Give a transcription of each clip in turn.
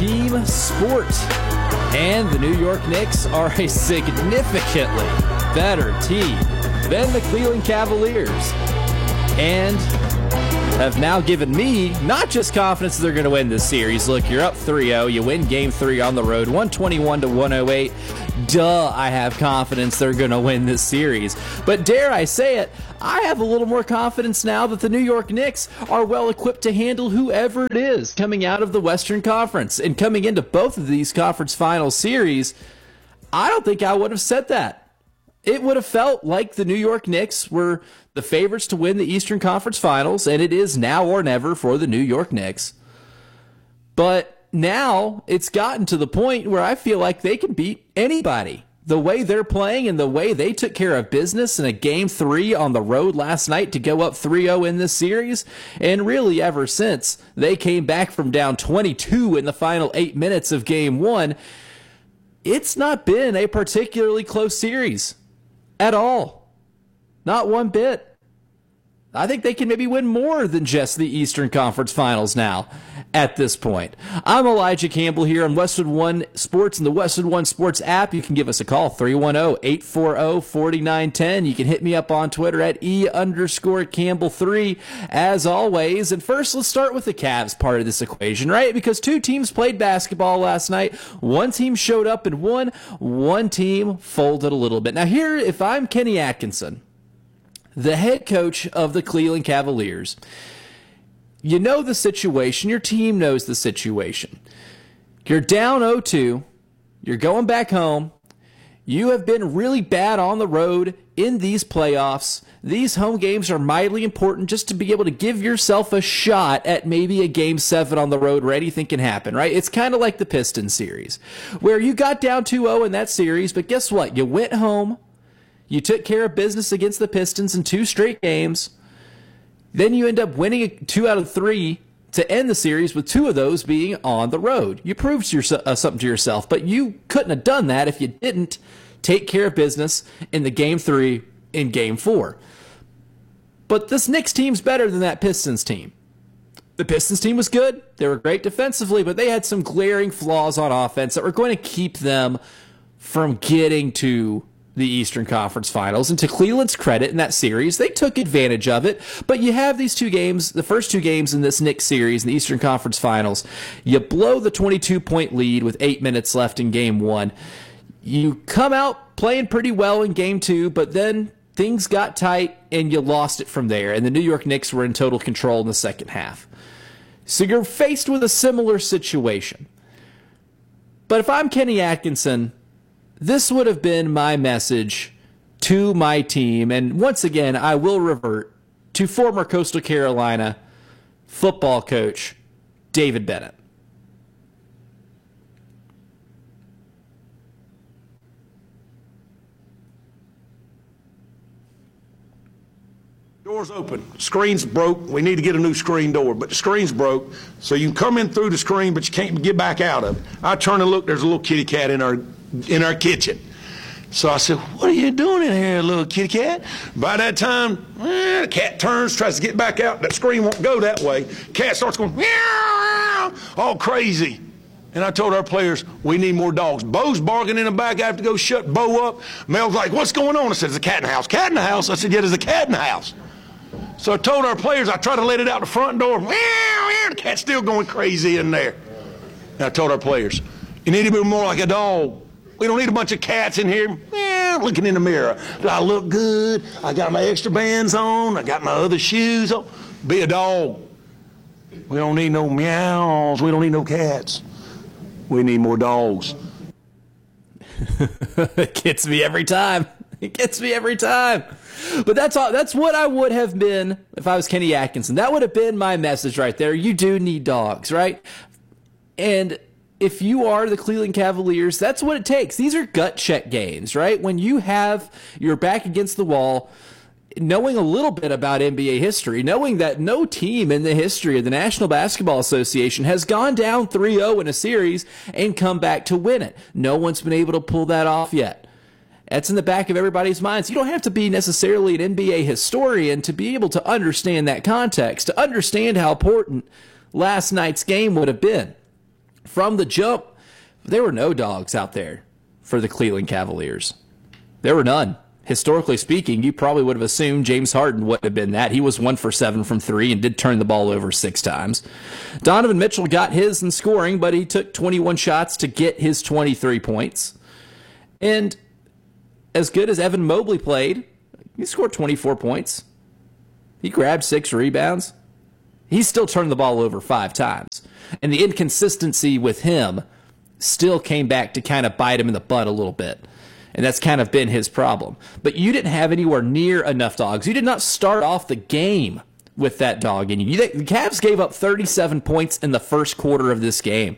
team sport. And the New York Knicks are a significantly better team than the Cleveland Cavaliers. And have now given me not just confidence that they're going to win this series. Look, you're up 3-0. You win Game 3 on the road, 121-108. Duh, I have confidence they're going to win this series. But dare I say it, I have a little more confidence now that the New York Knicks are well equipped to handle whoever it is coming out of the Western Conference. And coming into both of these conference final series, I don't think I would have said that. It would have felt like the New York Knicks were the favorites to win the Eastern Conference Finals, and it is now or never for the New York Knicks. But now it's gotten to the point where I feel like they can beat anybody. The way they're playing and the way they took care of business in a Game 3 on the road last night to go up 3-0 in this series, and really ever since they came back from down 22 in the final 8 minutes of Game 1, it's not been a particularly close series at all. Not one bit. I think they can maybe win more than just the Eastern Conference Finals now at this point. I'm Elijah Campbell here on Westwood One Sports and the Westwood One Sports app. You can give us a call, 310-840-4910. You can hit me up on Twitter at E_Campbell3 as always. And first, let's start with the Cavs part of this equation, right? Because two teams played basketball last night. One team showed up and won. One team folded a little bit. Now here, if I'm Kenny Atkinson, the head coach of the Cleveland Cavaliers, you know the situation. Your team knows the situation. You're down 0-2. You're going back home. You have been really bad on the road in these playoffs. These home games are mightily important just to be able to give yourself a shot at maybe a Game 7 on the road where anything can happen, right? It's kind of like the Pistons series, where you got down 2-0 in that series, but guess what? You went home. You took care of business against the Pistons in 2 straight games. Then you end up winning 2 out of 3 to end the series, with 2 of those being on the road. You proved something to yourself, but you couldn't have done that if you didn't take care of business in the Game 3 in Game 4. But this Knicks team's better than that Pistons team. The Pistons team was good. They were great defensively, but they had some glaring flaws on offense that were going to keep them from getting to the Eastern Conference Finals. And to Cleveland's credit in that series, they took advantage of it. But you have these 2 games, the first 2 games in this Knicks series in the Eastern Conference Finals. You blow the 22-point lead with 8 minutes left in Game 1. You come out playing pretty well in Game 2, but then things got tight and you lost it from there. And the New York Knicks were in total control in the second half. So you're faced with a similar situation. But if I'm Kenny Atkinson, this would have been my message to my team. And once again, I will revert to former Coastal Carolina football coach David Bennett. Door's open. Screen's broke. We need to get a new screen door, but the screen's broke, so you can come in through the screen, but you can't get back out of it. I turn and look, there's a little kitty cat in our kitchen. So I said, "What are you doing in here, little kitty cat?" By that time, the cat turns, tries to get back out. That screen won't go that way. Cat starts going, meow, all crazy. And I told our players, we need more dogs. Bo's barking in the back. I have to go shut Bo up. Mel's like, "What's going on?" I said, "There's a cat in the house." "Cat in the house?" I said, "Yeah, there's a cat in the house." So I told our players, I tried to let it out the front door. Meow, meow, the cat's still going crazy in there. And I told our players, you need to be more like a dog. We don't need a bunch of cats in here looking in the mirror. Do I look good? I got my extra bands on. I got my other shoes on. Be a dog. We don't need no meows. We don't need no cats. We need more dogs. It gets me every time. It gets me every time. But that's all. That's what I would have been if I was Kenny Atkinson. That would have been my message right there. You do need dogs, right? And if you are the Cleveland Cavaliers, that's what it takes. These are gut check games, right? When you have your back against the wall, knowing a little bit about NBA history, knowing that no team in the history of the National Basketball Association has gone down 3-0 in a series and come back to win it. No one's been able to pull that off yet. That's in the back of everybody's minds. You don't have to be necessarily an NBA historian to be able to understand that context, to understand how important last night's game would have been. From the jump, there were no dogs out there for the Cleveland Cavaliers. There were none. Historically speaking, you probably would have assumed James Harden would have been that. He was 1 for 7 from 3 and did turn the ball over 6 times. Donovan Mitchell got his in scoring, but he took 21 shots to get his 23 points. And as good as Evan Mobley played, he scored 24 points. He grabbed 6 rebounds. He still turned the ball over 5 times. And the inconsistency with him still came back to kind of bite him in the butt a little bit. And that's kind of been his problem. But you didn't have anywhere near enough dogs. You did not start off the game with that dog in you. The Cavs gave up 37 points in the first quarter of this game.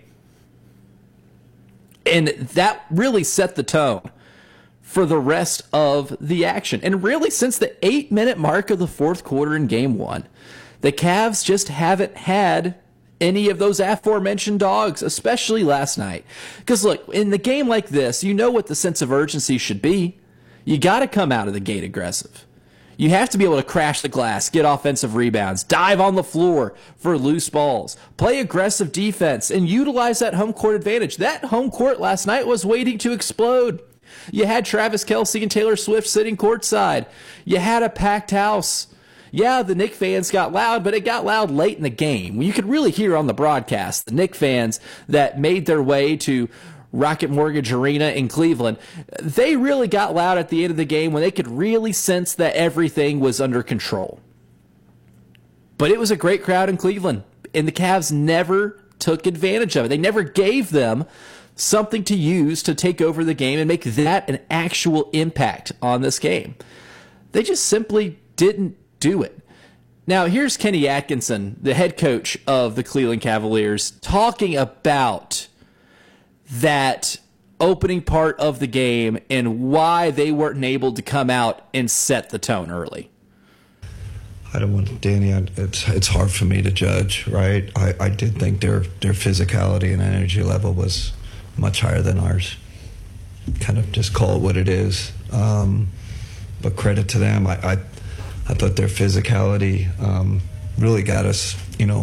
And that really set the tone for the rest of the action. And really, since the 8-minute mark of the fourth quarter in Game 1, the Cavs just haven't had any of those aforementioned dogs, especially last night. Because look, in the game like this, you know what the sense of urgency should be. You got to come out of the gate aggressive. You have to be able to crash the glass, get offensive rebounds, dive on the floor for loose balls, play aggressive defense, and utilize that home court advantage. That home court last night was waiting to explode. You had Travis Kelce and Taylor Swift sitting courtside. You had a packed house. Yeah, the Knicks fans got loud, but it got loud late in the game. You could really hear on the broadcast the Knicks fans that made their way to Rocket Mortgage Arena in Cleveland. They really got loud at the end of the game when they could really sense that everything was under control. But it was a great crowd in Cleveland, and the Cavs never took advantage of it. They never gave them something to use to take over the game and make that an actual impact on this game. They just simply didn't do it. Now, here's Kenny Atkinson, the head coach of the Cleveland Cavaliers, talking about that opening part of the game and why they weren't able to come out and set the tone early. I don't want Danny. It's hard for me to judge, right? I did think their physicality and energy level was much higher than ours. Kind of just call it what it is. But credit to them. I thought their physicality really got us,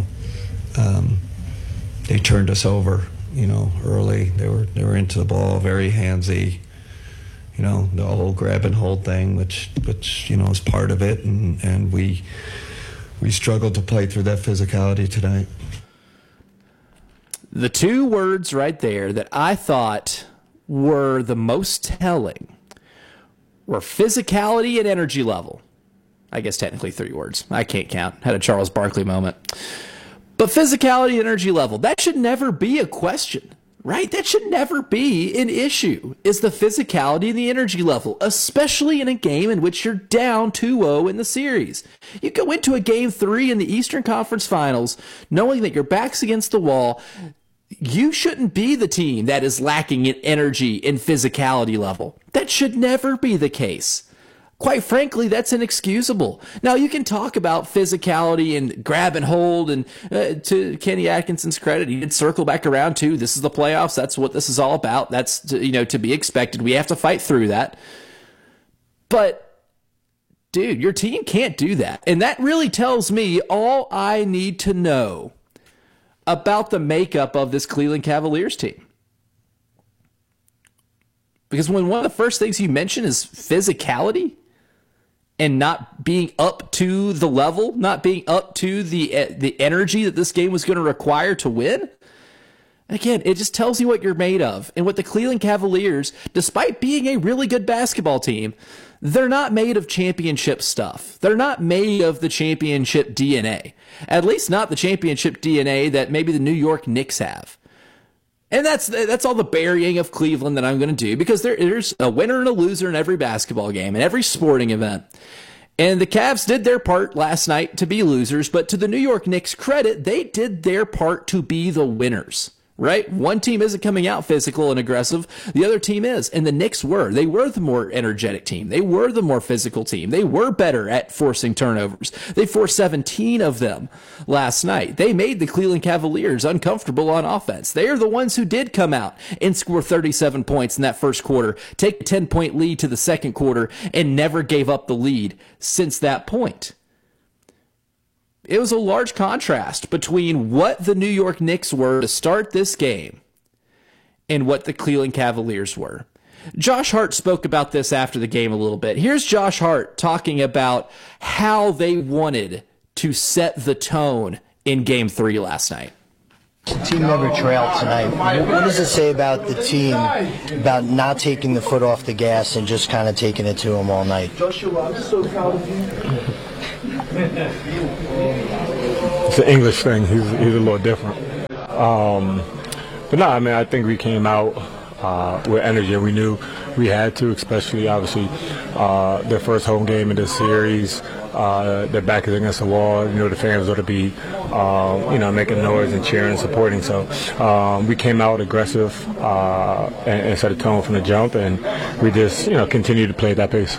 they turned us over, early. They were into the ball, very handsy, the whole grab and hold thing, which is part of it. And we struggled to play through that physicality tonight. The two words right there that I thought were the most telling were physicality and energy level. I guess technically 3 words. I can't count. Had a Charles Barkley moment. But physicality and energy level, that should never be a question, right? That should never be an issue, is the physicality and the energy level, especially in a game in which you're down 2-0 in the series. You go into a Game 3 in the Eastern Conference Finals knowing that your back's against the wall. You shouldn't be the team that is lacking in energy and physicality level. That should never be the case. Quite frankly, that's inexcusable. Now, you can talk about physicality and grab and hold, and to Kenny Atkinson's credit, he did circle back around too. This is the playoffs. That's what this is all about. That's to be expected. We have to fight through that. But, dude, your team can't do that. And that really tells me all I need to know about the makeup of this Cleveland Cavaliers team. Because when one of the first things you mention is physicality, and not being up to the level, not being up to the energy that this game was going to require to win. Again, it just tells you what you're made of. And what the Cleveland Cavaliers, despite being a really good basketball team, they're not made of championship stuff. They're not made of the championship DNA. At least not the championship DNA that maybe the New York Knicks have. And that's all the burying of Cleveland that I'm going to do, because there's a winner and a loser in every basketball game and every sporting event. And the Cavs did their part last night to be losers, but to the New York Knicks' credit, they did their part to be the winners. Right? One team isn't coming out physical and aggressive. The other team is. And the Knicks were. They were the more energetic team. They were the more physical team. They were better at forcing turnovers. They forced 17 of them last night. They made the Cleveland Cavaliers uncomfortable on offense. They are the ones who did come out and score 37 points in that first quarter, take a 10-point lead to the second quarter, and never gave up the lead since that point. it was a large contrast between what the New York Knicks were to start this game and what the Cleveland Cavaliers were. Josh Hart spoke about this after the game a little bit. Here's Josh Hart talking about how they wanted to set the tone in Game 3 last night. The team never trailed tonight. What does it say about the team, about not taking the foot off the gas and just kind of taking it to them all night? Joshua, I'm so proud of you. It's an English thing. He's a little different. But no, I mean, I think we came out with energy. We knew we had to, especially obviously their first home game in this series. Their back is against the wall. You know, the fans ought to be, making noise and cheering and supporting. So we came out aggressive and set a tone from the jump, and we just, continue to play at that pace.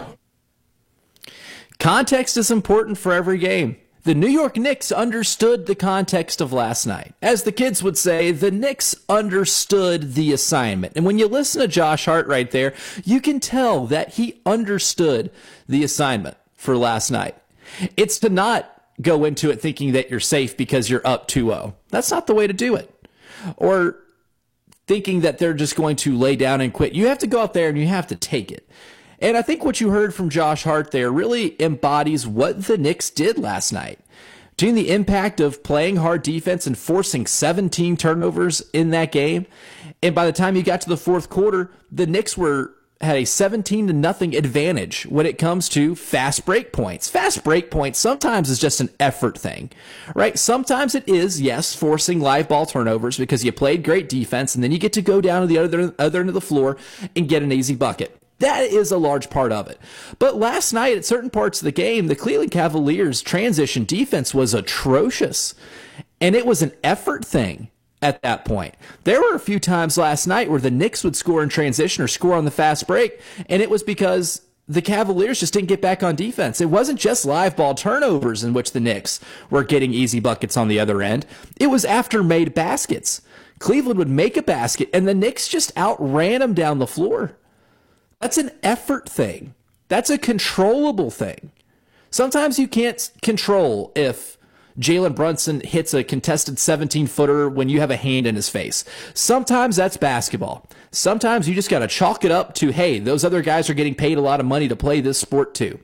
Context is important for every game. The New York Knicks understood the context of last night. As the kids would say, the Knicks understood the assignment. And when you listen to Josh Hart right there, you can tell that he understood the assignment for last night. It's to not go into it thinking that you're safe because you're up 2-0. That's not the way to do it. Or thinking that they're just going to lay down and quit. You have to go out there and you have to take it. And I think what you heard from Josh Hart there really embodies what the Knicks did last night. Between the impact of playing hard defense and forcing 17 turnovers in that game, and by the time you got to the fourth quarter, the Knicks had a 17-0 advantage when it comes to fast break points. Fast break points sometimes is just an effort thing, right? Sometimes it is, yes, forcing live ball turnovers because you played great defense and then you get to go down to the other end of the floor and get an easy bucket. That is a large part of it. But last night, at certain parts of the game, the Cleveland Cavaliers' transition defense was atrocious. And it was an effort thing at that point. There were a few times last night where the Knicks would score in transition or score on the fast break, and it was because the Cavaliers just didn't get back on defense. It wasn't just live ball turnovers in which the Knicks were getting easy buckets on the other end. It was after made baskets. Cleveland would make a basket, and the Knicks just outran them down the floor. That's an effort thing. That's a controllable thing. Sometimes you can't control if Jalen Brunson hits a contested 17-footer when you have a hand in his face. Sometimes that's basketball. Sometimes you just got to chalk it up to, hey, those other guys are getting paid a lot of money to play this sport too.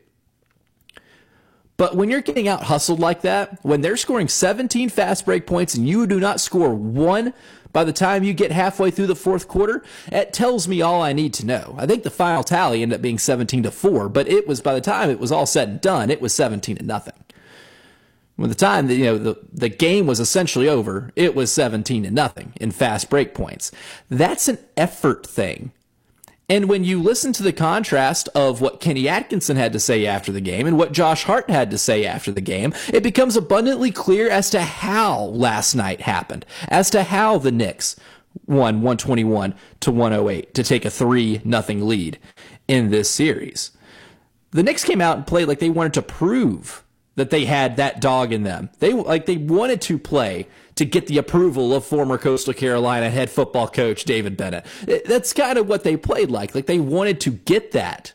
But when you're getting out hustled like that, when they're scoring 17 fast break points and you do not score one by the time you get halfway through the fourth quarter, it tells me all I need to know. I think the final tally ended up being 17-4, but it was, by the time it was all said and done, it was 17-0. When the time the game was essentially over, it was 17-0 in fast break points. That's an effort thing. And when you listen to the contrast of what Kenny Atkinson had to say after the game and what Josh Hart had to say after the game, it becomes abundantly clear as to how last night happened, as to how the Knicks won 121-108 to take a 3-0 lead in this series. The Knicks came out and played like they wanted to prove that they had that dog in them. They wanted to play to get the approval of former Coastal Carolina head football coach David Bennett. That's kind of what they played like they wanted to get that.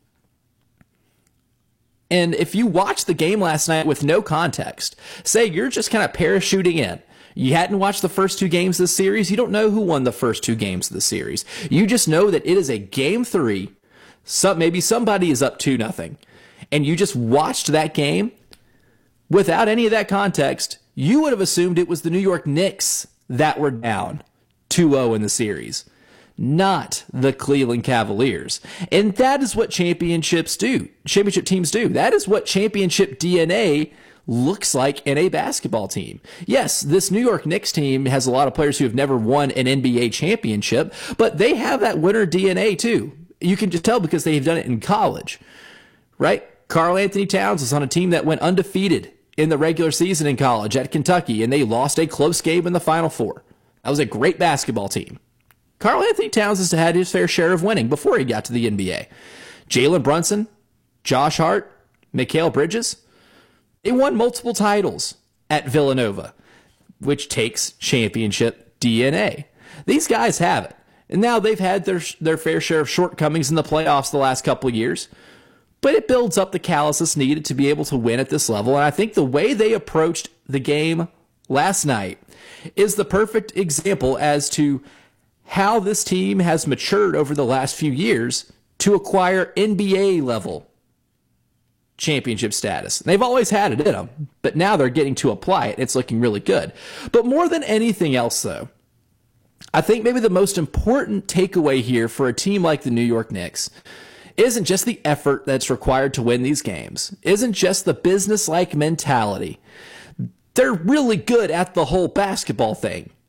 And if you watch the game last night with no context, say you're just kind of parachuting in, you hadn't watched the first two games of the series, you don't know who won the first two games of the series. You just know that it is a game 3, maybe somebody is up 2-0, and you just watched that game without any of that context. You would have assumed it was the New York Knicks that were down 2-0 in the series, not the Cleveland Cavaliers. And that is what championship teams do. That is what championship DNA looks like in a basketball team. Yes, this New York Knicks team has a lot of players who have never won an NBA championship, but they have that winner DNA too. You can just tell because they've done it in college, right? Karl Anthony Towns was on a team that went undefeated in the regular season in college at Kentucky, and they lost a close game in the Final Four. That was a great basketball team. Karl Anthony Towns has had his fair share of winning before he got to the NBA. Jalen Brunson, Josh Hart, Mikal Bridges, they won multiple titles at Villanova, which takes championship DNA. These guys have it. And now they've had their fair share of shortcomings in the playoffs the last couple of years. but it builds up the calluses needed to be able to win at this level. And I think the way they approached the game last night is the perfect example as to how this team has matured over the last few years to acquire NBA level championship status. They've always had it in them, but now they're getting to apply it. It's looking really good. But more than anything else, though, I think maybe the most important takeaway here for a team like the New York Knicks isn't just the effort that's required to win these games, isn't just the business-like mentality. They're really good at the whole basketball thing.